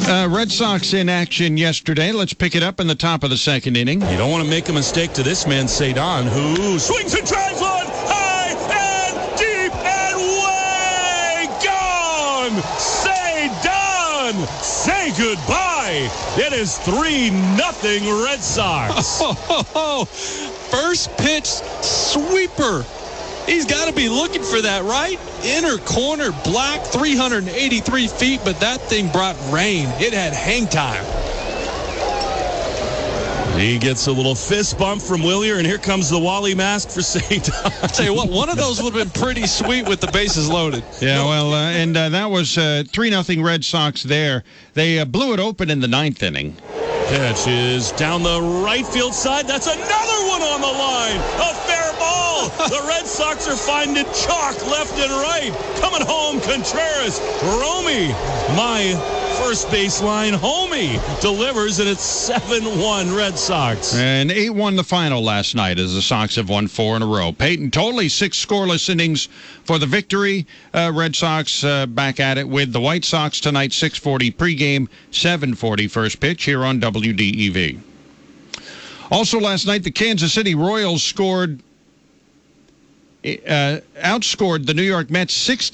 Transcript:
Red Sox in action yesterday. Let's pick it up in the top of the second inning. You don't want to make a mistake to this man, Cedon, who swings and drives one high and deep and way gone. Cedon, say goodbye. It is 3-0 Red Sox. First pitch sweeper. He's got to be looking for that, right? Inner corner, black, 383 feet, but that thing brought rain. It had hang time. He gets a little fist bump from Willier, and here comes the Wally mask for Cedon. I'll tell you what, one of those would have been pretty sweet with the bases loaded. Yeah, and that was 3-0 Red Sox there. They blew it open in the ninth inning. Pitch is down the right field side. That's another one on the line. A fair ball. The Red Sox are finding chalk left and right. Coming home, Contreras. Romy, my first baseline homie, delivers, and it's 7-1 Red Sox. And 8-1 the final last night as the Sox have won 4 in a row. Peyton, totally 6 scoreless innings for the victory. Red Sox back at it with the White Sox tonight, 6:40 pregame, 7:40 first pitch here on WDEV. Also last night, the Kansas City Royals outscored the New York Mets 6